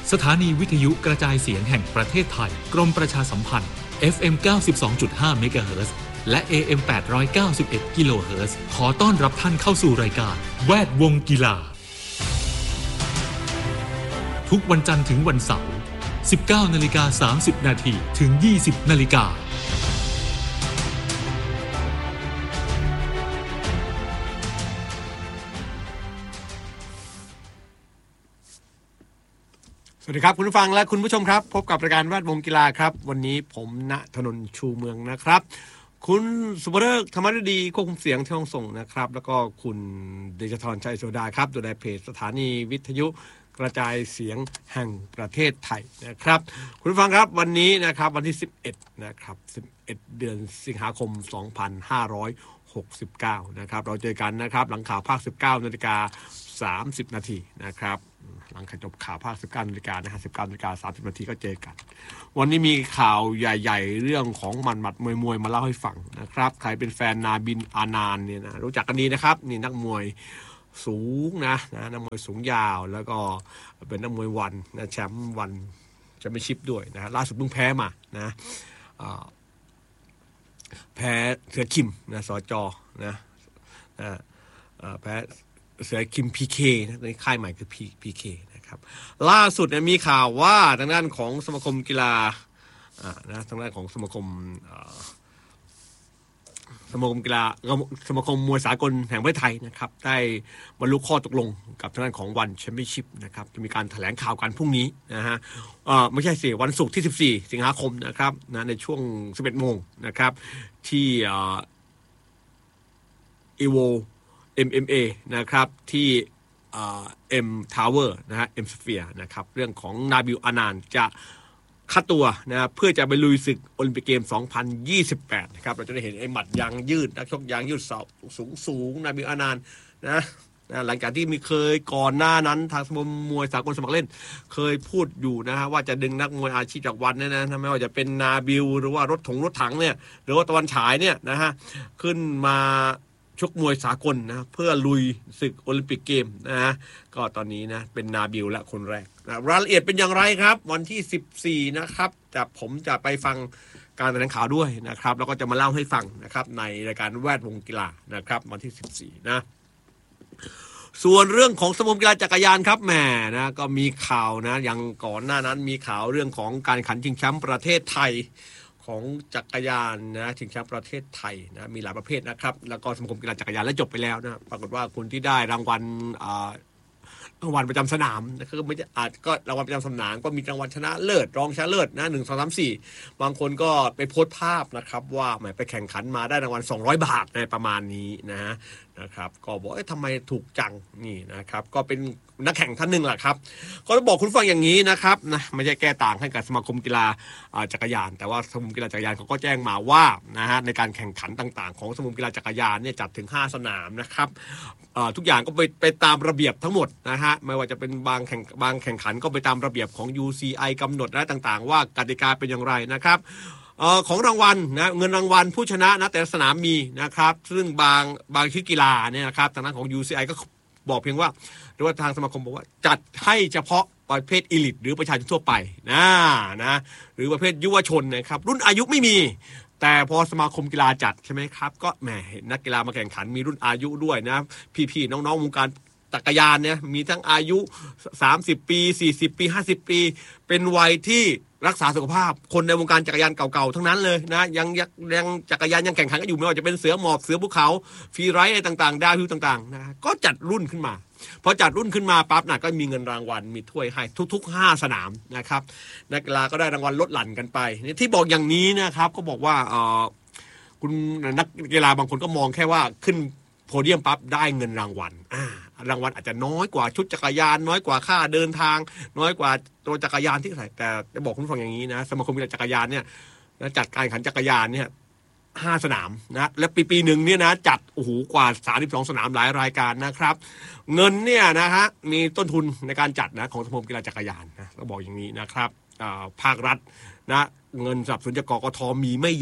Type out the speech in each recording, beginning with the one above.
สถานีวิทยุกระจายเสียงแห่งประเทศไทยกรมประชาสัมพันธ์ FM 92.5 เมกะเฮิรตซ์และ AM 891 กิโลเฮิรตซ์ขอต้อนรับท่านเข้าสู่รายการแวดวงกีฬาทุกวันจันทร์ถึงวันเสาร์ 19:30 น.ถึง 20:00 น. สวัสดีครับคุณผู้ฟังและคุณผู้ชมครับพบกับรายการแวดวงกีฬาครับวันนี้ผมณถนนชูเมืองนะครับคุณสุภเริกธรรมฤดีควบคุมเสียงที่ห้องส่งนะครับแล้วก็คุณเดชธรชัยโสดาครับดูแลเพจสถานีวิทยุกระจายเสียงแห่งประเทศไทยนะครับคุณผู้ฟังครับวันนี้นะครับวันที่11นะครับ11เดือนสิงหาคม2569นะครับเราเจอกันนะครับหลังข่าวภาค 19:30 น.นะครับหลังจบข่าวภาค 19 นาฬิกานะฮะ 19:30 น.ก็เจอกันวันนี้มีข่าวใหญ่ๆเรื่องของหมัดมวยมาเล่าให้ฟังนะครับใครเป็นแฟนนาบินอานานเนี่ยนะรู้จักกันดีนะครับนี่นักมวยสูงนะนักมวยสูงยาวแล้วก็เป็นนักมวยวันนะแชมป์วันแชมเปี้ยนชิพด้วยนะล่าสุดเพิ่งแพ้มานะแพ้เสือคิมนะสจนะแพ้เสือคิม PK นะในค่ายใหม่คือ PK นะครับล่าสุดเนี่ยมีข่าวว่าทางด้านของสมาคมกีฬานะทางด้านของสมาคมกีฬาสมาคมมวยสากลแห่งประเทศไทยนะครับได้บรรลุข้อตกลงกับทางด้านของวันแชมเปี้ยนชิพนะครับจะมีการแถลงข่าวกันพรุ่งนี้นะฮะไม่ใช่สิวันศุกร์ที่14 สิงหาคมนะครับนะในช่วง 11 โมงนะครับที่EVO MMA นะครับที่M Tower นะฮะ M Sphere นะครับเรื่องของนาบิลอานานจะคัดตัวนะเพื่อจะไปลุยศึกโอลิมปิกเกม 2028 นะครับเราจะได้เห็นไอ้หมัดยางยืดนักชกยางยืดสูงนาบิลอานานนะหลังจากที่มีเคยก่อนหน้านั้นทางสมาคมมวยสากลสมัครเล่นเคยพูดอยู่นะฮะว่าจะดึงนักมวยอาชีพจากวันเนี่ยนะไม่ว่าจะเป็นนาบิลหรือว่ารถถังเนี่ยหรือว่าตะวันฉายเนี่ยนะฮะขึ้นมาชกมวยสากลนะเพื่อลุยศึกโอลิมปิกเกมนะฮะก็ตอนนี้นะเป็นนาบิลและคนแรกนะรายละเอียดเป็นอย่างไรครับวันที่14นะครับผมจะไปฟังการแถลงข่าวด้วยนะครับแล้วก็จะมาเล่าให้ฟังนะครับในรายการแวดวงกีฬานะครับวันที่14นะส่วนเรื่องของสมาคมกีฬาจักรยานครับแหมนะก็มีข่าวนะอย่างก่อนหน้านั้นมีข่าวเรื่องของการขันชิงแชมป์ประเทศไทยของจักรยานนะชิงแชมป์ประเทศไทยนะมีหลายประเภทนะครับแล้วก็สมาคมกีฬาจักรยานแล้วจบไปแล้วนะปรากฏว่าคนที่ได้รางวัลประจำสนามนะคือไม่ใช่ก็รางวัลประจำสนามก็มีรางวัลชนะเลิศรองชนะเลิศนะ1 2 3 4บางคนก็ไปโพสต์ภาพนะครับว่าแหมไปแข่งขันมาได้รางวัล200 บาทในประมาณนี้นะครับก็บอกทำไมถูกจังนี่นะครับก็เป็นนักแข่งท่านหนึ่งแหละครับก็ต้องบอกคุณฟังอย่างนี้นะครับนะไม่ใช่แก้ต่างให้กับสมาคมกีฬาจักรยานแต่ว่าสมาคมกีฬาจักรยานเขาก็แจ้งมาว่านะฮะในการแข่งขันต่างๆของสมาคมกีฬาจักรยานเนี่ยจัดถึง5 สนามนะครับทุกอย่างก็ไปตามระเบียบทั้งหมดนะฮะไม่ว่าจะเป็นบางแข่งขันก็ไปตามระเบียบของ UCI กำหนดและต่างๆว่ากติกาเป็นอย่างไรนะครับของรางวัลนะเงินรางวัลผู้ชนะนะแต่ละสนามมีนะครับซึ่งบางชื่อกีฬาเนี่ยนะครับทางด้านของ UCI ก็บอกเพียงว่าหรือว่าทางสมาคมบอกว่าจัดให้เฉพาะประเภทอีลิทหรือประชาชนทั่วไปนะหรือประเภทยุวชนนะครับรุ่นอายุไม่มีแต่พอสมาคมกีฬาจัดใช่ไหมครับก็แหมนักกีฬามาแข่งขันมีรุ่นอายุด้วยนะพี่ๆน้องๆวงการจักรยานเนี่ยมีทั้งอายุ30 ปี40 ปี50 ปีเป็นวัยที่รักษาสุขภาพคนในวงการจักรยานเก่าๆทั้งนั้นเลยนะยังจักรยานยังแข่งขันกันอยู่ไม่ว่าจะเป็นเสือหมอบเสือภูเขาฟรีไรด์อะไรต่างๆดาวฮิลต่างๆนะก็จัดรุ่นขึ้นมาพอจัดรุ่นขึ้นมาปั๊บก็มีเงินรางวัลมีถ้วยให้ทุกๆ5 สนามนะครับนักกีฬาก็ได้รางวัลลดหลั่นกันไปที่บอกอย่างนี้นะครับก็บอกว่าคุณนักกีฬาบางคนก็มองแค่ว่าขึ้นโพเดียมปั๊บได้เงินรางวัลรางวัลอาจจะน้อยกว่าชุดจักรยานน้อยกว่าค่าเดินทางน้อยกว่าตัวจักรยานที่ใส่แต่จะบอกคุณฟังอย่างนี้นะสมาคมกีฬาจักรยานเนี่ยจัดการแข่งขันจักรยานเนี่ย5 สนามนะและปีนึงเนี่ยนะจัดโอ้โหกว่า32 สนามหลายรายการนะครับเงินเนี่ยนะฮะมีต้นทุนในการจัดนะของสมาคมกีฬาจักรยานนะต้องบอกอย่างนี้นะครับภาครัฐนะเงินสนับสนุนจากกกท.มีไม่เยอะ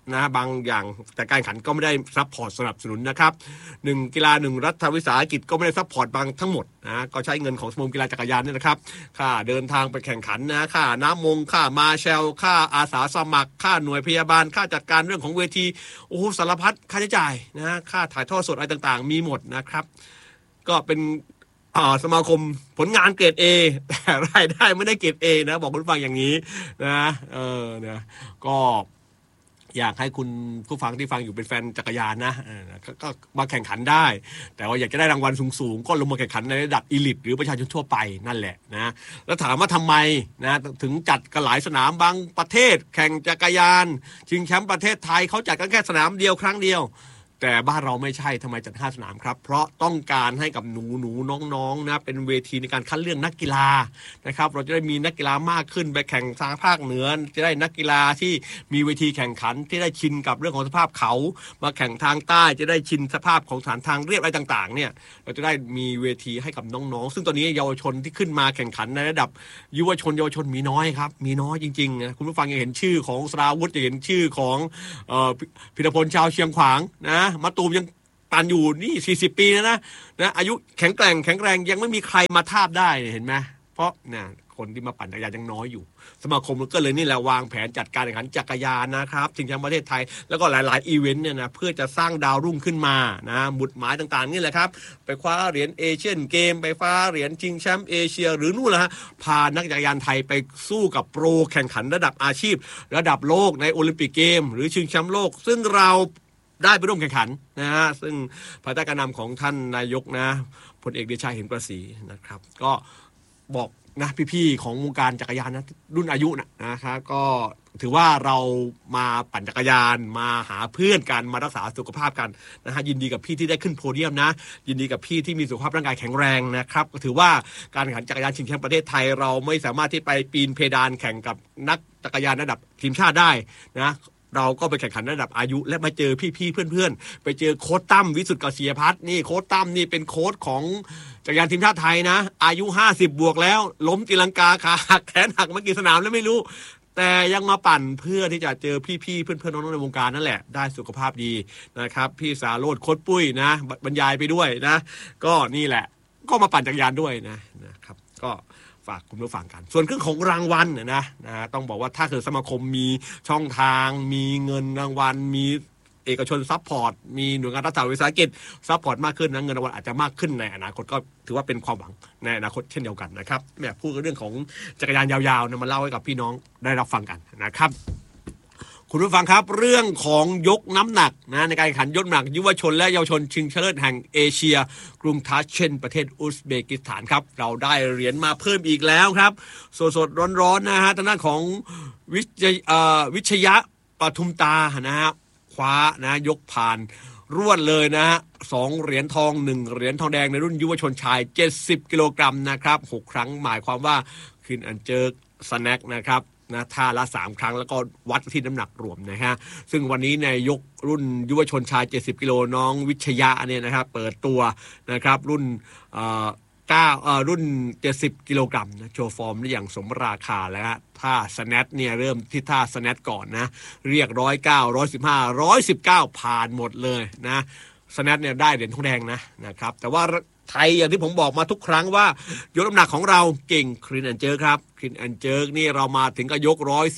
นะบางอย่างแต่การแข่งขันก็ไม่ได้ซัพพอร์ตสนับสนุนนะครับ1กีฬา1รัฐวิสาหกิจก็ไม่ได้ซัพพอร์ตบางทั้งหมดนะก็ใช้เงินของสมาคมกีฬาจักรยานนี่นะครับค่าเดินทางไปแข่งขันนะค่าน้ำมงค่ามาแชลค่าอาสาสมัครค่าหน่วยพยาบาลค่าจัดการเรื่องของเวทีโอ้โหสารพัดค่าใช้จ่ายนะค่าถ่ายทอดสดอะไรต่างๆมีหมดนะครับก็เป็นสมาคมผลงานเกรด A แต่รายได้ไม่ได้เกรด A นะบอกคุณฟังอย่างนี้นะนะก็อยากให้คุณผู้ฟังที่ฟังอยู่เป็นแฟนจักรยานนะก็มาแข่งขันได้แต่ว่าอยากจะได้รางวัลสูงๆก็ลงมาแข่งขันในระดับอีลิทหรือประชาชนทั่วไปนั่นแหละนะแล้วถามว่าทำไมนะถึงจัดกันหลายสนามบางประเทศแข่งจักรยานชิงแชมป์ประเทศไทยเขาจัดกันแค่สนามเดียวครั้งเดียวแต่บ้านเราไม่ใช่ทำไมจัด5สนามครับเพราะต้องการให้กับหนูน้องๆนะเป็นเวทีในการคัดเลือกนักกีฬานะครับเราจะได้มีนักกีฬามากขึ้นไปแข่งทางภาคเหนือจะได้นักกีฬาที่มีเวทีแข่งขันที่ได้ชินกับเรื่องของสภาพเขามาแข่งทางใต้จะได้ชินสภาพของฐานทางเรียบอะไรต่างๆเนี่ยเราจะได้มีเวทีให้กับน้องๆซึ่งตอนนี้เยาวชนที่ขึ้นมาแข่งขันในระดับเยาวชนมีน้อยครับมีน้อยจริงๆนะคุณผู้ฟังยังเห็นชื่อของสราวุธจะเห็นชื่อของพิรพลชาวเชียงขวางนะมะตูมยังปั่นอยู่นี่40 ปีนะอายุแข็งแรงยังไม่มีใครมาทาบได้เห็นไหมเพราะเนี่ยคนที่มาปั่นจักรยานยังน้อยอยู่สมาคมก็เลยนี่แหละวางแผนจัดการแข่งขันจักรยานนะครับชิงแชมป์ประเทศไทยแล้วก็หลายๆอีเวนต์เนี่ยนะเพื่อจะสร้างดาวรุ่งขึ้นมานะหมุดหมายต่างๆนี่แหละครับไปคว้าเหรียญเอเชียนเกมไปคว้าเหรียญชิงแชมป์เอเชียหรือนู่นละฮะพานักจักรยานไทยไปสู้กับโปรแข่งขันระดับอาชีพระดับโลกในโอลิมปิกเกมหรือชิงแชมป์โลกซึ่งเราได้ไปร่วมแข่งขันนะฮะซึ่งภายใต้การนำของท่านนายกนะพลเอกเดชาเห็นประศรีนะครับก็บอกนะพี่ๆของวงการจักรยานนะรุ่นอายุนะครับก็ถือว่าเรามาปั่นจักรยานมาหาเพื่อนกันมารักษาสุขภาพกันนะฮะยินดีกับพี่ที่ได้ขึ้นโพเดียมนะยินดีกับพี่ที่มีสุขภาพร่างกายแข็งแรงนะครับก็ถือว่าการแข่งขันจักรยานชิงแชมป์ประเทศไทยเราไม่สามารถที่ไปปีนเพดานแข่งกับนักจักรยานระดับทีมชาติได้นะเราก็ไปแข่งขันระดับอายุและมาเจอพี่ๆเพื่อนๆไปเจอโค้ชตั้มวิสุทธิ์เกษียพัฒน์นี่โค้ชตั้มนี่เป็นโค้ชของจักรยานทีมชาติไทยนะอายุ50บวกแล้วล้มตีลังกาขาหักแขนหักมากี่สนามแล้วไม่รู้แต่ยังมาปั่นเพื่อที่จะเจอพี่ๆเพื่อนๆน้องๆในวงการนั่นแหละได้สุขภาพดีนะครับพี่สาโรจน์โค้ชปุ้ยนะบรรยายไปด้วยนะก็นี่แหละก็มาปั่นจักรยานด้วยนะครับก็ฝากคุณผู้ฟังกันส่วนเรื่องของรางวัลนะต้องบอกว่าถ้าเกิดสมาคมมีช่องทางมีเงินรางวัลมีเอกชนซัพพอร์ตมีหน่วยงานรัฐวิสาหกิจซัพพอร์ตมากขึ้นนะเงินรางวัลอาจจะมากขึ้นในอนาคตก็ถือว่าเป็นความหวังในอนาคตเช่นเดียวกันนะครับแม่พูดเรื่องของจักรยานยาวๆมาเล่าให้กับพี่น้องได้รับฟังกันนะครับคุณผู้ฟังครับเรื่องของยกน้ำหนักนะในการแข่งขันยกน้ำหนักยุวชนและเยาวชนชิงชนะเลิศแห่งเอเชียกรุงทาชเชนประเทศอุซเบกิสถานครับเราได้เหรียญมาเพิ่มอีกแล้วครับสดๆร้อนๆนะฮะทางด้านของวิชยะปทุมตานะฮะคว้านะยกผ่านรวดเลยนะฮะ2เหรียญทอง1เหรียญทองแดงในรุ่นยุวชนชาย70 กิโลกรัมนะครับ6ครั้งหมายความว่าขึ้นอันเจอสแน็คนะครับนะท่าละ3ครั้งแล้วก็วัดที่น้ำหนักรวมนะฮะซึ่งวันนี้ในยกรุ่นยุวชนชาย70 กิโลน้องวิชยะเนี่ยนะครับเปิดตัวนะครับรุ่นรุ่น70 กิโลกรัมนะโชว์ฟอร์มได้อย่างสมราคาแล้วฮะท่าสแนทเนี่ยเริ่มที่ท่าสแนทก่อนนะเรียก109 115 119ผ่านหมดเลยนะสแนทเนี่ยได้เหรียญทองแดงนะครับแต่ว่าไทยอย่างที่ผมบอกมาทุกครั้งว่ายกน้ำหนักของเราเก่งคลีนแอนด์เจิร์กครับคลีนแอนด์เจิร์กนี่เรามาถึงก็ยก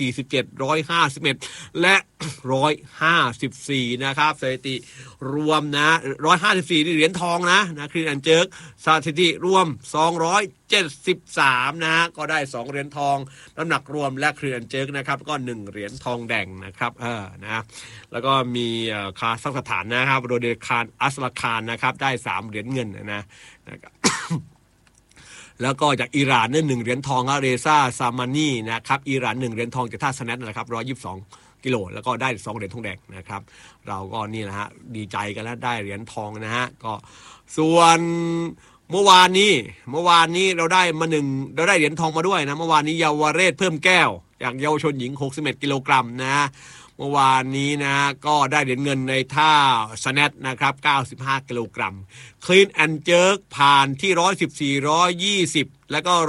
147 151และ154นะครับสถิติรวมนะ154นี่เหรียญทองนะคลีนแอนด์เจิร์กสถิติรวม273นะก็ได้2เหรียญทองน้ำหนักรวมและคลีนแอนด์เจิร์กนะครับก็1เหรียญทองแดงนะครับนะแล้วก็มีคาซัคสถานนะครับโรเดคานอัสลาคารนะครับได้3เหรียญเงินนะครับแล้วก็จากอิหร่านเนี่ย1เหรียญทองเรซ่าซามานีนะครับอิหร่าน1เหรียญทองจากท่าสแนทนะครับ122 กิโลแล้วก็ได้2เหรียญทองแดงนะครับเราก็นี่นะฮะดีใจกันแล้วได้เหรียญทองนะฮะก็ส่วนเมื่อวานนี้เราได้เหรียญทองมาด้วยนะเมื่อวานนี้เยาวเรศเพิ่มแก้วจากเยาวชนหญิง61 กิโลกรัมนะเมื่อวานนี้นะก็ได้เหรียญเงินในท่าสแนทนะครับ95 กิโลกรัมคลีนแอนด์เจิร์กผ่านที่114 120 แล้วก็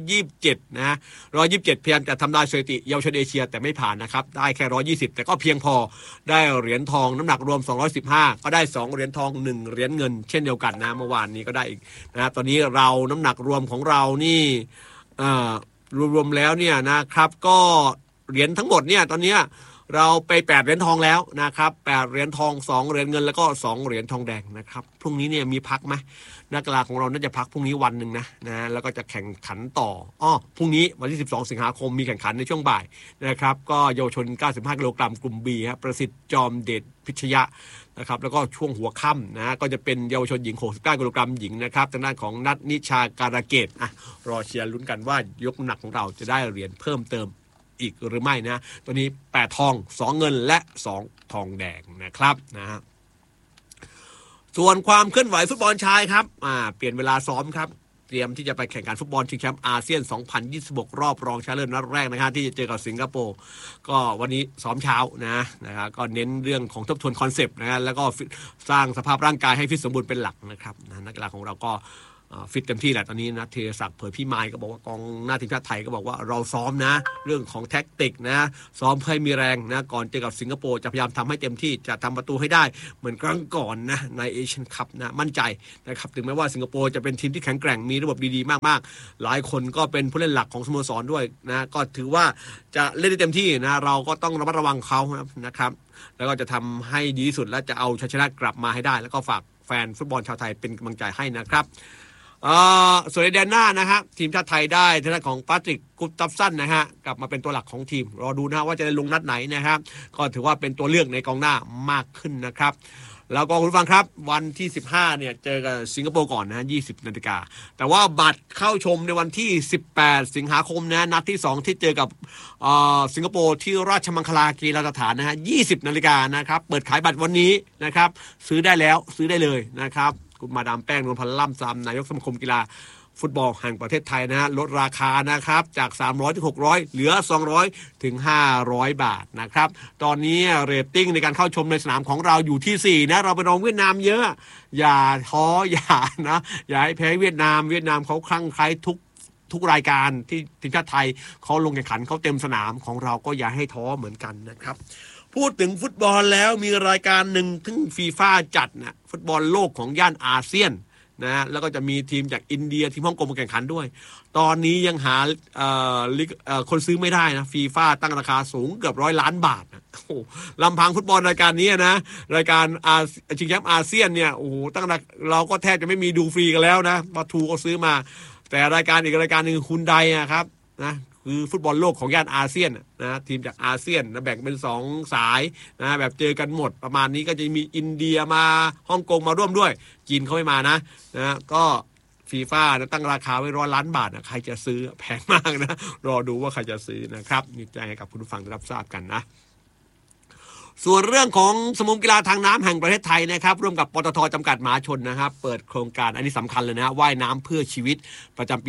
127นะ127พยายามจะทำลายสถิติเยาวชนเอเชียแต่ไม่ผ่านนะครับได้แค่120แต่ก็เพียงพอได้เหรียญทองน้ำหนักรวม215ก็ได้2เหรียญทอง1เหรียญเงินเช่นเดียวกันนะเมื่อวานนี้ก็ได้อีกนะตอนนี้เราน้ำหนักรวมของเรานี่รวมแล้วเนี่ยนะครับก็เหรียญทั้งหมดเนี่ยตอนนี้เราไป8เหรียญทองแล้วนะครับ8เหรียญทอง2เหรียญเงินแล้วก็2เหรียญทองแดงนะครับพรุ่งนี้เนี่ยมีพักไหมนักกีฬาของเราน่าจะพักพรุ่งนี้วันหนึ่งนะแล้วก็จะแข่งขันต่อพรุ่งนี้วันที่12สิงหาคมมีแข่งขันในช่วงบ่ายนะครับก็เยาวชน95กิโลกรัมกลุ่ม B ครับประสิทธิ์จอมเดชพิชยะนะครับแล้วก็ช่วงหัวค่ำนะก็จะเป็นเยาวชนหญิง69กิโลกรัมหญิงนะครับทางด้านของนัทนิชาการะเกตรอเชียร์ลุ้นกันว่ายกน้ำหนักของเราจะได้เหรียญเพิ่มเติมอีกหรือไม่นะตัวนี้8ทอง2เงินและ2ทองแดงนะครับนะฮะส่วนความเคลื่อนไหวฟุตบอลชายครับเปลี่ยนเวลาซ้อมครับเตรียมที่จะไปแข่งขันฟุตบอลชิงแชมป์อาเซียน2026รอบรองชนะเลิศนัดแรกนะครับที่จะเจอกับสิงคโปร์ก็วันนี้ซ้อมเช้านะครับก็เน้นเรื่องของทบทวนคอนเซปต์นะแล้วก็สร้างสภาพร่างกายให้ฟิตสมบูรณ์เป็นหลักนะครับนักกีฬาของเราก็ฟิตเต็มที่แหละตอนนี้นะธีรศักดิ์เผยพิมายก็บอกว่ากองหน้าทีมชาติไทยก็บอกว่าเราซ้อมนะเรื่องของแท็กติกนะซ้อมให้มีแรงนะก่อนเจอกับสิงคโปร์จะพยายามทำให้เต็มที่จะทำประตูให้ได้เหมือนครั้งก่อนนะในเอเชียนคัพนะมั่นใจนะครับถึงแม้ว่าสิงคโปร์จะเป็นทีมที่แข็งแกร่งมีระบบดีๆมากๆหลายคนก็เป็นผู้เล่นหลักของสโมสรด้วยนะก็ถือว่าจะเล่นได้เต็มที่นะเราก็ต้องระมัดระวังเขานะครับแล้วก็จะทำให้ดีที่สุดและจะเอาชัยชนะกลับมาให้ได้แล้วก็ฝากแฟนฟุตบอลชาวไทยเป็นกำลังใจให้นะครับส่วนในแดนหน้านะครับทีมชาติไทยได้ทางด้านของปาตริกกุสตัฟสันนะฮะกลับมาเป็นตัวหลักของทีมรอดูนะว่าจะได้ลงนัดไหนนะครับก็ถือว่าเป็นตัวเลือกในกองหน้ามากขึ้นนะครับแล้วก็คุณฟังครับวันที่15เนี่ยเจอกับสิงคโปร์ก่อนนะ 20 นาฬิกาแต่ว่าบัตรเข้าชมในวันที่18สิงหาคมนะนัดที่2ที่เจอกับสิงคโปร์ที่ราชมังคลากีฬาสถานนะฮะ 20 นาฬิกานะครับเปิดขายบัตรวันนี้นะครับซื้อได้แล้วซื้อได้เลยนะครับคุณมาดามแป้งนวลพันธ์ล่ำซำนายกสมาคมกีฬาฟุตบอลแห่งประเทศไทยนะฮะลดราคานะครับจาก300ถึง600เหลือ200ถึง500บาทนะครับตอนนี้เรตติ้งในการเข้าชมในสนามของเราอยู่ที่4นะเราไปรองเวียดนามเยอะอย่าท้ออย่าให้แพ้เวียดนามเขาคลั่งไคล้ทุกรายการที่ทีมชาติไทยเขาลงแข่งขันเขาเต็มสนามของเราก็อย่าให้ท้อเหมือนกันนะครับพูดถึงฟุตบอลแล้วมีรายการหนึ่งที่ฟีฟ่าจัดนะฟุตบอลโลกของย่านอาเซียนนะแล้วก็จะมีทีมจากอินเดียทีมฮ่องกงมาแข่งขันด้วยตอนนี้ยังหาคนซื้อไม่ได้นะฟีฟ่าตั้งราคาสูงเกือบ100 ล้านบาทนะลำพังฟุตบอลรายการนี้นะรายการชิงแชมป์อาเซียนเนี่ยโอ้โหตั้งเราก็แทบจะไม่มีดูฟรีกันแล้วนะปาทูก็ซื้อมาแต่รายการอีกรายการหนึ่งคุณไดครับนะคือฟุตบอลโลกของย่านอาเซียนนะทีมจากอาเซียนนะแบ่งเป็น2สายนะแบบเจอกันหมดประมาณนี้ก็จะมีอินเดียมาฮ่องกงมาร่วมด้วยจีนเขาไม่มานะก็ฟีฟ่าตั้งราคาไว้100 ล้านบาทนะใครจะซื้อแพงมากนะรอดูว่าใครจะซื้อนะครับนี่แจ้งให้กับคุณผู้ฟังได้รับทราบกันนะส่วนเรื่องของสมาคมกีฬาทางน้ำแห่งประเทศไทยนะครับร่วมกับปตท.จำกัดมหาชนนะครับเปิดโครงการอันนี้สำคัญเลยนะว่ายน้ำเพื่อชีวิตประจำปี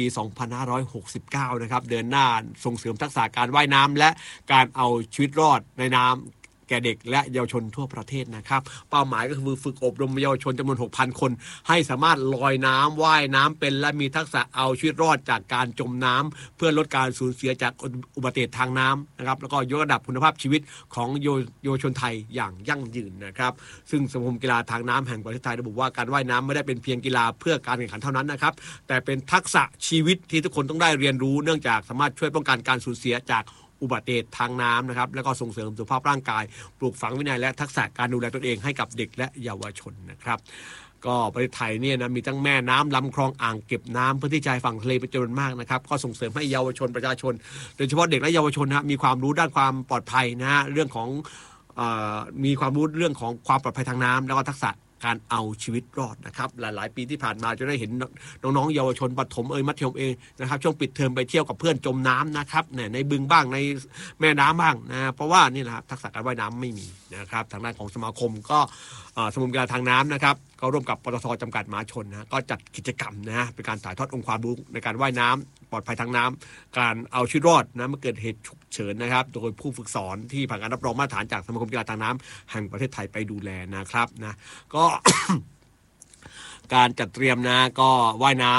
2569 นะครับเดินหน้าส่งเสริมทักษะการว่ายน้ำและการเอาชีวิตรอดในน้ำแก่เด็กและเยาวชนทั่วประเทศนะครับเป้าหมายก็คือฝึกอบรมเยาวชนจำนวน 6,000 คนให้สามารถลอยน้ำว่ายน้ำเป็นและมีทักษะเอาชีวิตรอดจากการจมน้ำเพื่อลดการสูญเสียจากอุบัติเหตุทางน้ำนะครับแล้วก็ยกระดับคุณภาพชีวิตของเยาวชนไทยอย่างยั่งยืนนะครับซึ่งสมาคมกีฬาทางน้ำแห่งประเทศไทยระบุว่าการว่ายน้ำไม่ได้เป็นเพียงกีฬาเพื่อการแข่งขันเท่านั้นนะครับแต่เป็นทักษะชีวิตที่ทุกคนต้องได้เรียนรู้เนื่องจากสามารถช่วยป้องกันการสูญเสียจากอุบัติเหตุทางน้ำนะครับแล้วก็ส่งเสริมสุขภาพร่างกายปลูกฝังวินัยและทักษะการดูแลตนเองให้กับเด็กและเยาวชนนะครับก็ประเทศไทยเนี่ยนะมีทั้งแม่น้ำลำคลองอ่างเก็บน้ำพื้นที่ชายฝั่งทะเลเป็นจำนวนมากนะครับก็ส่งเสริมให้เยาวชนประชาชนโดยเฉพาะเด็กและเยาวชนนะมีความรู้ด้านความปลอดภัยนะฮะเรื่องของมีความรู้เรื่องของความปลอดภัยทางน้ำแล้วก็ทักษะการเอาชีวิตรอดนะครับหลายๆปีที่ผ่านมาจะได้เห็นน้องๆเยาวชนประถมมัธยมนะครับช่วงปิดเทอมไปเที่ยวกับเพื่อนจมน้ำนะครับในบึงบ้างในแม่น้ำบ้างนะเพราะว่านี่แหละทักษะการว่ายน้ำไม่มีนะครับทางด้านของสมาคมก็สมาคมกีฬาทางน้ำนะครับก็ร่วมกับปตท.จำกัดมหาชนนะก็จัดกิจกรรมนะเป็นการถ่ายทอดองค์ความรู้ในการว่ายน้ำปลอดภัยทางน้ำการเอาชีวิตรอดนะเมื่อเกิดเหตุฉุกเฉินนะครับโดยผู้ฝึกสอนที่ผ่านการรับรองมาตรฐานจากสมาคมกีฬาทางน้ำแห่งประเทศไทยไปดูแลนะครับนะก็ การจัดเตรียมนะก็ว่ายน้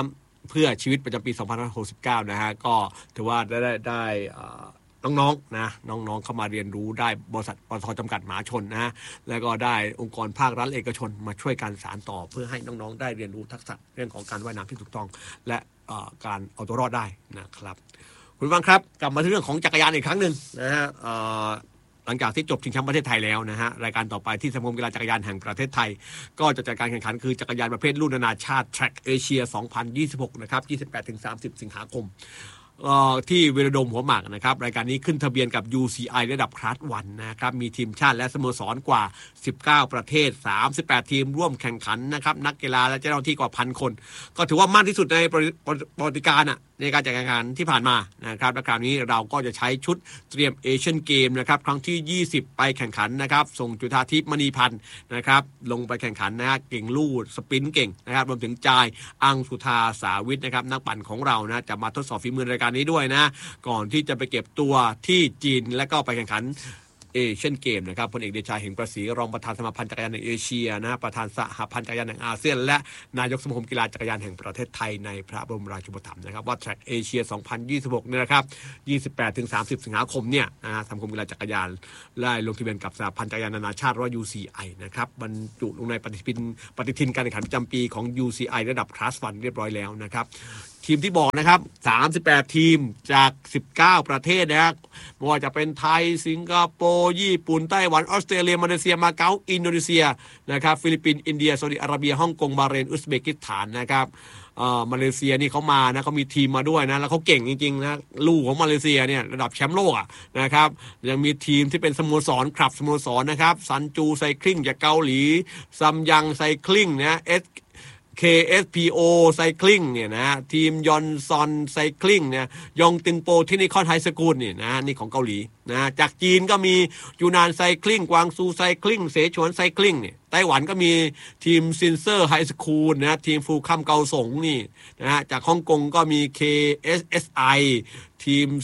เพื่อชีวิตประจำปี 2569 นะฮะก็ถือว่าได้น้องๆนะน้องๆเข้ามาเรียนรู้ได้บริษัทปตท.จำกัดมหาชนนะฮะแล้วก็ได้องค์กรภาครัฐเอกชนมาช่วยการสานต่อเพื่อให้น้องๆได้เรียนรู้ทักษะเรื่องของการว่ายน้ำที่ถูกต้องและการเอาตัวรอดได้นะครับคุณฟังครับกลับมาที่เรื่องของจักรยานอีกครั้งหนึ่งนะฮะหลังจากที่จบชิงแชมป์ประเทศไทยแล้วนะฮะรายการต่อไปที่สมาคมกีฬาจักรยานแห่งประเทศไทยก็จะจัดการแข่งขันคือจักรยานประเภทรุ่นนานาชาติ Track Asia 2026 นะครับ 28-30 สิงหาคมที่เวโรดมหัวหมากนะครับรายการนี้ขึ้นทะเบียนกับ UCI ระดับคลาส 1 นะครับมีทีมชาติและสโมสรกว่า 19 ประเทศ 38 ทีมร่วมแข่งขันนะครับนักกีฬาและเจ้าหน้าที่กว่า 1,000 คนก็ถือว่ามากที่สุดในประวัติการในการจัดการแข่งขันที่ผ่านมานะครับและคราวนี้เราก็จะใช้ชุดเตรียมเอเชียนเกมนะครับครั้งที่ 20 ไปแข่งขันนะครับส่งจุฑาทิพย์มณีพันธ์นะครับลงไปแข่งขันนะเก่งลู่สปรินต์เก่งนะครับรวมถึงจายอังสุธาสาวิทย์นะครับนักปั่นของเรานะจะมาทดสอบฝีมือรายการนี้ด้วยนะก่อนที่จะไปเก็บตัวที่จีนและก็ไปแข่งขันเอเชียนเกมนะครับพลเอกเดชาเหงประศรีรองประธานสมาพันธ์จักรยานแห่งเอเชียนะประธานสหพันธ์จักรยานแห่งอาเซียนและนายกสมาคมกีฬาจักรยานแห่งประเทศไทยในพระบรมราชูปถัมภ์นะครับว่า Track Asia 2026เนี่ยนะครับ 28-30 สิงหาคมเนี่ยสมาคมกีฬาจักรยานได้ลงทะเบียนกับสหพันธ์จักรยานนานาชาติหรือว่า UCI นะครับบรรจุลงในปฏิทินการแข่งขันประจำปีของ UCI ระดับคลาส 1 เรียบร้อยแล้วนะครับทีมที่บอกนะครับ38ทีมจาก19ประเทศนะครับไม่ว่าจะเป็นไทยสิงคโปร์ญี่ปุ่นไต้หวันออสเตรเลียมาเลเซียมาเก๊าอินโดนีเซียนะครับฟิลิปปินส์อินเดียซาอุดิอาระเบียฮ่องกงบาห์เรนอุซเบกิสถานนะครับมาเลเซียนี่เขามานะเขามีทีมมาด้วยนะแล้วเขาเก่งจริงๆนะลูกของมาเลเซียเนี่ยระดับแชมป์โลกนะครับยังมีทีมที่เป็นสโมสรคลับสโมสรนะครับซันจูไซคลิงจากเกาหลีซัมยังไซคลิงนะKSPO Cycling เนี่ยนะทีมยอนซอนไซคลิงเนี่ยยองตินโปเทคนิคอลไฮสคูลนี่นะนี่ของเกาหลีนะจากจีนก็มียูนานไซคลิงกวางซูไซคลิงเสฉวนไซคลิงเนี่ยไต้หวันก็มีทีมซินเซอร์ไฮสคูลนะทีมฟูคัมเกาสงนี่นะจากฮ่องกงก็มี KSSI ทีม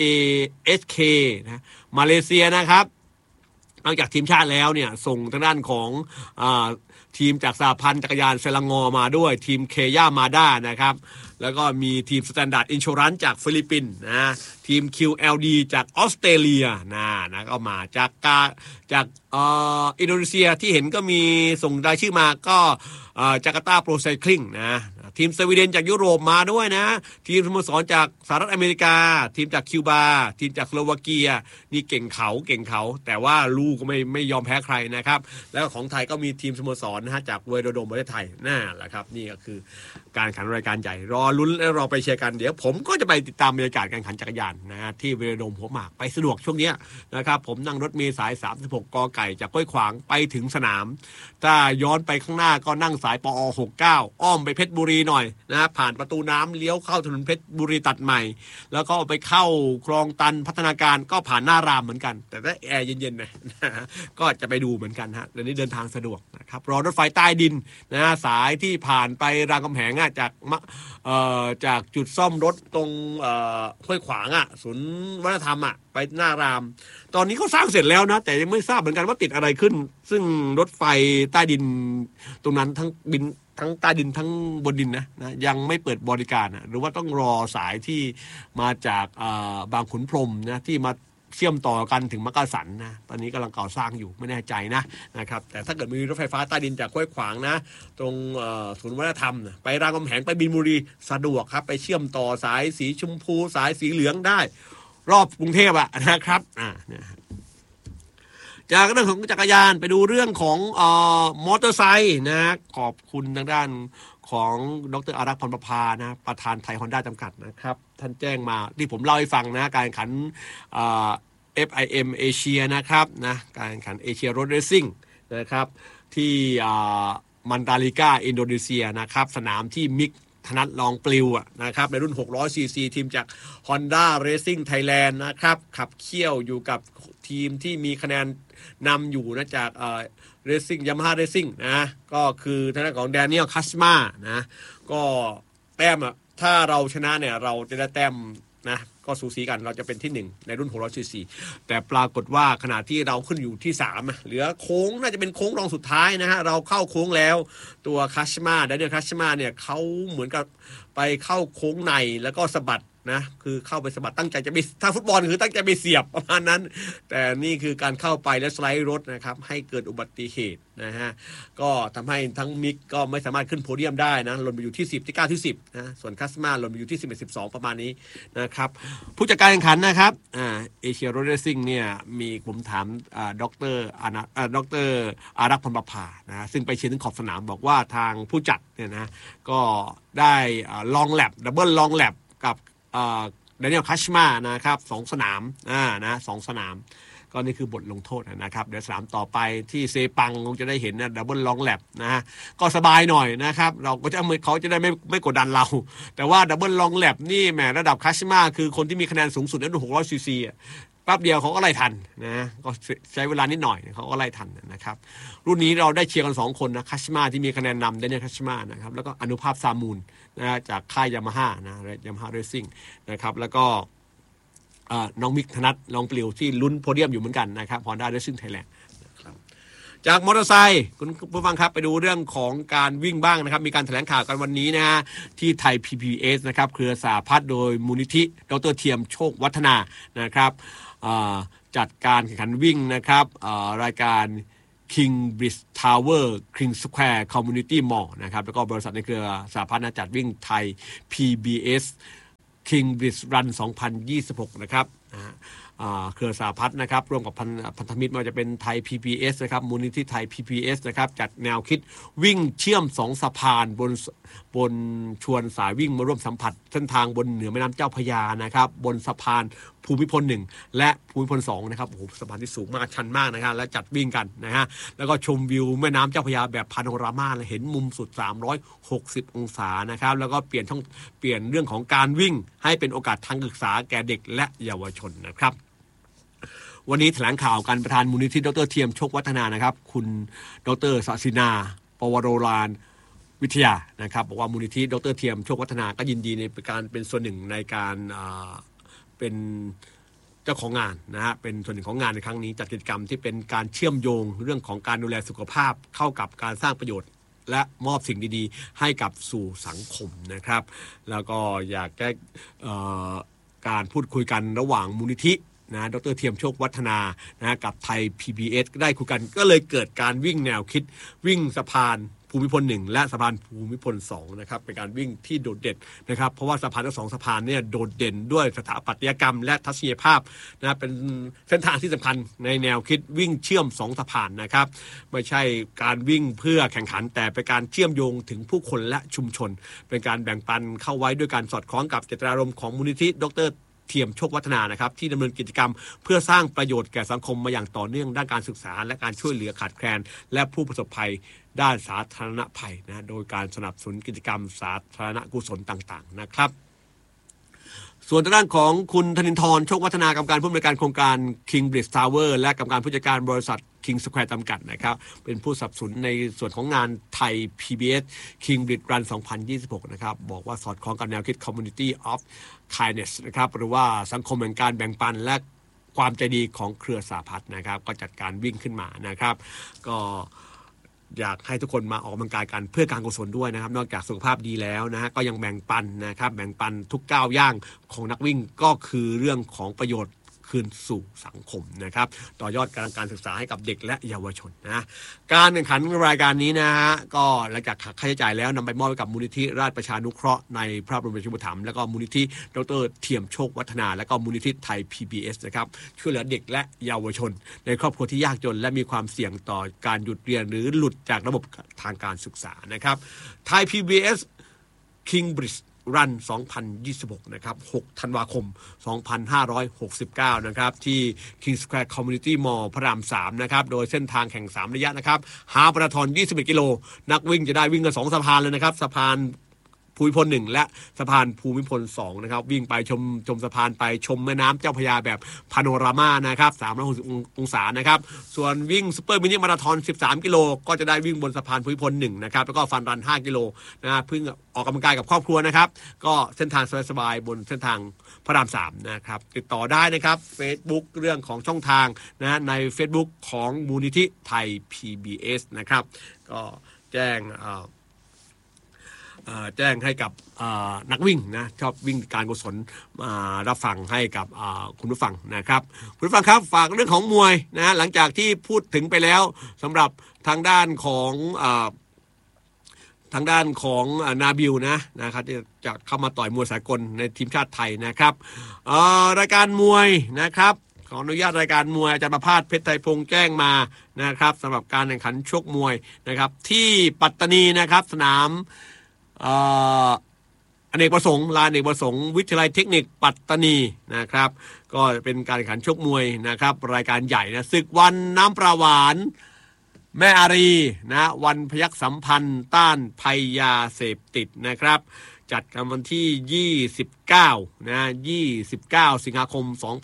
CASK นะมาเลเซียนะครับนอกจากทีมชาติแล้วเนี่ยส่งทางด้านของทีมจากสหพันธ์จักรยานเซลังอมาด้วยทีมเคย่ามาด้านะครับแล้วก็มีทีมสแตนดาร์ดอินชัวรันซ์จากฟิลิปปินส์นะทีม QLD จากออสเตรเลียนะก็มาจากอินโดนีเซียที่เห็นก็มีส่งรายชื่อมาก็จาการ์ตาโปรไซคลิงนะทีมสวีเดนจากยุโรปมาด้วยนะทีมสโมสรจากสหรัฐอเมริกาทีมจากคิวบาทีมจากสโลวาเกียนี่เก่งเขาแต่ว่าลูกก็ไม่ยอมแพ้ใครนะครับแล้วของไทยก็มีทีมสโมสรนะฮะจากเวโรดมประเทศไทยนั่นแหละครับนี่ก็คือการแข่งขันรายการใหญ่รอลุ้นและรอไปเชียร์กันเดี๋ยวผมก็จะไปติดตามบรรยากาศการแข่งขันจักรยานนะฮะที่เวโรดมหัวหมากไปสะดวกช่วงนี้นะครับผมนั่งรถเมล์สาย36กไก่จากห้วยขวางไปถึงสนามถ้าย้อนไปข้างหน้าก็นั่งสายปอ69อ้อมไปเพชรบุรีหน่อยนะผ่านประตูน้ำเลี้ยวเข้าถนนเพชรบุรีตัดใหม่แล้วก็ไปเข้าคลองตันพัฒนาการก็ผ่านหน้ารามเหมือนกันแต่ถ้าแอร์เย็นๆนะก็จะไปดูเหมือนกันฮะเดี๋ยวนี้เดินทางสะดวกนะครับรอรถไฟใต้ดินนะสายที่ผ่านไปรามคำแหงจากจุดซ่อมรถตรงห้วยขวางศูนย์วัฒนธรรมไปหน้ารามตอนนี้เขาสร้างเสร็จแล้วนะแต่ยังไม่ทราบเหมือนกันว่าติดอะไรขึ้นซึ่งรถไฟใต้ดินตรงนั้นทั้งใต้ดินทั้งบนดินนะยังไม่เปิดบริการหรือว่าต้องรอสายที่มาจากบางขุนพรหมนะที่มาเชื่อมต่อกันถึงมักกะสันนะตอนนี้กำลังก่อสร้างอยู่ไม่แน่ใจนะครับแต่ถ้าเกิดมีรถไฟฟ้าใต้ดินจากห้วยขวางนะตรงศูนย์วัฒนธรรมไปรามคำแหงไปบินบุรีสะดวกครับไปเชื่อมต่อสายสีชมพูสายสีเหลืองได้รอบกรุงเทพนะครับจากเรื่องของจักรยานไปดูเรื่องของมอเตอร์ไซค์นะขอบคุณทางด้านของดร.อารักษ์พรประภานะประธานไทยฮอนด้าจำกัดนะครับท่านแจ้งมาที่ผมเล่าให้ฟังนะการแข่งขันFIM เอเชียนะครับนะการแข่งขันเอเชียโรดเรซซิ่งนะครับที่มันดาลิกาอินโดนีเซียนะครับสนามที่มิกธนัทลองปลิวนะครับในรุ่น600 cc ทีมจาก Honda Racing Thailand นะครับขับเคี่ยวอยู่กับทีมที่มีคะแนนนำอยู่นะจากRacing Yamaha Racing นะก็คือทางด้านของแดเนียลคัสมานะก็แต้มถ้าเราชนะเนี่ยเราจะได้แต้มนะก็สูสีกันเราจะเป็นที่1ในรุ่น600ซีซีแต่ปรากฏว่าขณะที่เราขึ้นอยู่ที่3เหลือโค้งน่าจะเป็นโค้งรองสุดท้ายนะฮะเราเข้าโค้งแล้วตัวคัชมาไดเนียลคัชมาเนี่ยเขาเหมือนกับไปเข้าโค้งในแล้วก็สะบัดนะคือเข้าไปสะบัดตั้งใจจะไปถ้าฟุตบอลคือตั้งใจไปเสียบประมาณนั้นแต่นี่คือการเข้าไปแล้วสไลด์รถนะครับให้เกิดอุบัติเหตุนะฮะก็ทำให้ทั้งมิกก็ไม่สามารถขึ้นโพเดียมได้นะหล่นไปอยู่ที่10ที่9ที่10นะส่วนคัสมาหล่นไปอยู่ที่11 12ประมาณนี้นะครับผู้จัดการแข่งขันนะครับเอเชียโรดเรซิ่งเนี่ยมีผมถามดร.อารักษ์พลประภานะซึ่งไปเชียร์ถึงขอบสนามบอกว่าทางผู้จัดเนี่ยนะก็ได้ลองแลปดับเบิลลองแลปกับไดเนียลคัชมานะครับ2 สนามนะ2 สนามก็นี่คือบทลงโทษนะครับเดี๋ยวสนามต่อไปที่เซปังคงจะได้เห็นนะดับเบิลลองแลปนะฮะก็สบายหน่อยนะครับเราก็จะเขาจะได้ไม่กดดันเราแต่ว่าดับเบิลลองแลปนี่แหมระดับคัชมาคือคนที่มีคะแนนสูงสุดในรุ่น600ซีซีแป๊บเดียวเขาก็ไล่ทันนะก็ใช้เวลานิดหน่อยเขาก็ไล่ทันนะครับรุ่นนี้เราได้เชียร์กัน2 คนนะคัชมาที่มีคะแนนนำไดเนียลคัชมานะครับแล้วก็อนุภาพซามูลนะจากค่ายยามาฮ่านะยามาฮ่าเรซซิ่งนะครับแล้วก็น้องมิกธนัทลองปลิวที่ลุ้นโพเดียมอยู่เหมือนกันนะครับฮอนด้าเรซซิ่งไทยแลนด์จากมอเตอร์ไซค์คุณผู้ฟังครับไปดูเรื่องของการวิ่งบ้างนะครับมีการแถลงข่าวกันวันนี้นะฮะที่ไทย PBS นะครับเครือสหพัฒน์โดยมูลนิธิดร.เทียมโชควัฒนานะครับจัดการแข่งขันวิ่งนะครับรายการ King Bridge Tower King Square Community Mall นะครับแล้วก็บริษัทในเครือสหพัฒน์จัดวิ่งไทย PBS King Bridge Run 2026นะครับเครือสหพัฒน์นะครับร่วมกับพันธมิตรไม่ว่าจะเป็นไทย PBS นะครับมูลนิธิไทย PBS นะครับจัดแนวคิดวิ่งเชื่อม2 สะพานบนชวนสายวิ่งมาร่วมสัมผัสเส้นทางบนเหนือแม่น้ำเจ้าพระยานะครับบนสะพานภูมิพล1และภูมิพล2นะครับโอ้โหสะพานที่สูงมากชันมากนะครับและจัดวิ่งกันนะฮะแล้วก็ชมวิวแม่น้ำเจ้าพระยาแบบพาโนรามาเห็นมุมสุด360องศานะครับแล้วก็เปลี่ยนเรื่องของการวิ่งให้เป็นโอกาสทางศึกษาแก่เด็กและเยาวชนนะครับวันนี้แถลงข่าวการประธานมูลนิธิดร.เทียมโชควัฒนานะครับคุณดร.ศศินาปวโรฬารวิทยานะครับบอกว่ามูลนิธิดร.เทียมโชควัฒนาก็ยินดีในการเป็นส่วนหนึ่งในการเป็นเจ้าของงานนะฮะเป็นส่วนหนึ่งของงานในครั้งนี้จัดกิจกรรมที่เป็นการเชื่อมโยงเรื่องของการดูแลสุขภาพเข้ากับการสร้างประโยชน์และมอบสิ่งดีๆให้กับสู่สังคมนะครับแล้วก็อยากได้การพูดคุยกันระหว่างมูลนิธินะดร.เทียมโชควัฒนานะกับไทย PBS ก็ได้คุยกันก็เลยเกิดการวิ่งแนวคิดวิ่งสะพานภูมิพล1และสะพานภูมิพล2นะครับเป็นการวิ่งที่โดดเด่นนะครับเพราะว่าสะพานทั้ง2สะพานเนี่ยโดดเด่นด้วยสถาปัตยกรรมและทัศนียภาพนะเป็นเส้นทางที่สำคัญในแนวคิดวิ่งเชื่อม2สะพานนะครับไม่ใช่การวิ่งเพื่อแข่งขันแต่เป็นการเชื่อมโยงถึงผู้คนและชุมชนเป็นการแบ่งปันเข้าไว้ด้วยการสอดคล้องกับเจตนารมณ์ของมูลนิธิดร.เทียมโชควัฒนานะครับที่ดำเนินกิจกรรมเพื่อสร้างประโยชน์แก่สังคมมาอย่างต่อเนื่องด้านการศึกษาและการช่วยเหลือขาดแคลนและผู้ประสบภัยด้านสาธารณภัยนะโดยการสนับสนุนกิจกรรมสาธารณกุศลต่างๆนะครับส่วนทางด้านของคุณธนินทร์โชควัฒนากรรมการผู้อำนวยการโครงการ King Bridge Tower และกรรมการผู้จัดการบริษัท King Square จำกัดนะครับเป็นผู้สนับสนุนในส่วนของงานไทย PBS King Bridge Run 2026นะครับบอกว่าสอดคล้องกับแนวคิด Community of Kindness นะครับหรือว่าสังคมแห่งการแบ่งปันและความใจดีของเครือสหพัฒน์นะครับก็จัดการวิ่งขึ้นมานะครับก็อยากให้ทุกคนมาออกกำลังกายกันเพื่อการกุศลด้วยนะครับนอกจากสุขภาพดีแล้วนะฮะก็ยังแบ่งปันนะครับแบ่งปันทุกก้าวย่างของนักวิ่งก็คือเรื่องของประโยชน์คืนสู่สังคมนะครับต่อยอดการศึกษาให้กับเด็กและเยาวชนนะการแข่งขันรายการนี้นะฮะก็หลังจากค่าใช้จ่ายแล้วนำไปมอบให้กับมูลนิธิราชประชานุเคราะห์ในพระบรมราชูปถัมภ์แล้วก็มูลนิธิดร.เทียมโชควัฒนาและก็มูลนิธิไทย PBS นะครับช่วยเหลือเด็กและเยาวชนในครอบครัวที่ยากจนและมีความเสี่ยงต่อการหยุดเรียนหรือหลุดจากระบบทางการศึกษานะครับไทย PBS King Bridgeรัน 2026 นะครับ6ธันวาคม 2569 นะครับที่ King Square Community Mall พระราม 3 นะครับโดยเส้นทางแข่ง3ระยะนะครับฮาล์ฟมาราธอน21 กิโลนักวิ่งจะได้วิ่งกัน2สะพานเลยนะครับสะพานภูมิพล1และสะพานภูมิพล2นะครับวิ่งไปชมสะพานไปชมแม่น้ำเจ้าพระยาแบบพาโนรามานะครับ360องศานะครับส่วนวิ่งซุปเปอร์มินิมาราธอน13กิโลก็จะได้วิ่งบนสะพานภูมิพล1นะครับแล้วก็ฟันรัน5กิโลนะเพิ่งออกกำลังกายกับครอบครัวนะครับก็เส้นทางสบายๆบนเส้นทางพระราม3นะครับติดต่อได้นะครับ Facebook เรื่องของช่องทางนะใน Facebook ของมูลนิธิไทย PBS นะครับก็แจ้งให้กับนักวิ่งนะชอบวิ่งการกุศลรับฟังให้กับคุณผู้ฟังนะครับคุณผู้ฟังครับฝากเรื่องของมวยนะหลังจากที่พูดถึงไปแล้วสำหรับทางด้านของนาบิลนะครับที่จะเข้ามาต่อยมวยสากลในทีมชาติไทยนะครับรายการมวยนะครับขออนุญาตรายการมวยอาจารย์ประภาสเพชรไทยพงษ์แจ้งมานะครับสำหรับการแข่งขันชกมวยนะครับที่ปัตตานีนะครับสนามอเนกประสงค์ลานอเนกประสงค์วิทยาลัยเทคนิคปัตตานีนะครับก็เป็นการแข่งขันชกมวยนะครับรายการใหญ่นะศึกวันน้ำปลาหวานแม่อารีนะวันพยัคฆ์สัมพันธ์ต้านภัยยาเสพติดนะครับจัดกันวันที่29นะ29สิงหาคม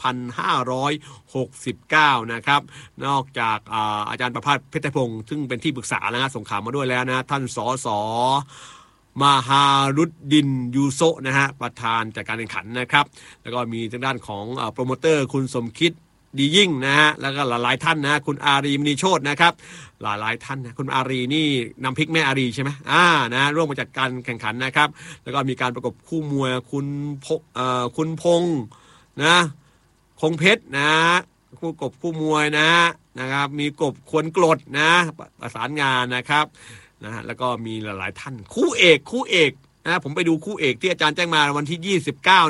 2569นะครับนอกจากอาจารย์ประภาสเพชรไทยพงษ์ซึ่งเป็นที่ปรึกษานะส่งข่าวมาด้วยแล้วนะท่านสสมหารุดดินยูโซนะฮะประธานจัดการแข่งขันนะครับแล้วก็มีทางด้านของโปรโมเตอร์คุณสมคิดดียิ่งนะฮะแล้วก็หลายๆท่านนะคุณอารีมณีโชตินะครับหลายๆท่านนะคุณอารีนี่นำพริกแม่อารีใช่ไหมนะร่วมมาจัดการแข่งขันนะครับแล้วก็มีการประกบคู่มวยคุณพงษ์นะคงเพชรนะคู่มวยนะครับมีกบควรกรดนะประสานงานนะครับนะแล้วก็มีหลายๆท่านคู่เอกนะผมไปดูคู่เอกที่อาจารย์แจ้งมาวันที่29